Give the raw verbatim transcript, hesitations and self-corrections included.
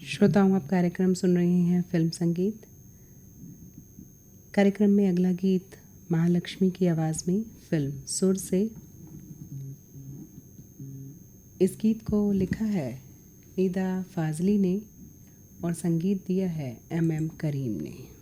श्रोताओं, आप कार्यक्रम सुन रहे हैं फिल्म संगीत। कार्यक्रम में अगला गीत महालक्ष्मी की आवाज़ में फिल्म सुर से। इस गीत को लिखा है निदा फाजली ने और संगीत दिया है एम एम करीम ने।